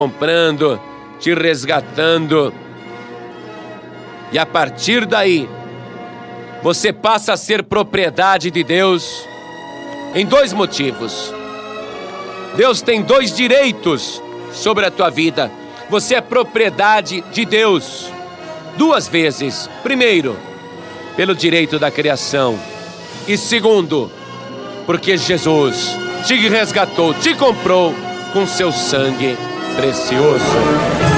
comprando, te resgatando. E a partir daí, você passa a ser propriedade de Deus em 2 motivos. Deus tem 2 direitos sobre a tua vida. Você é propriedade de Deus 2 vezes. Primeiro, pelo direito da criação. E segundo, porque Jesus te resgatou, te comprou com seu sangue precioso.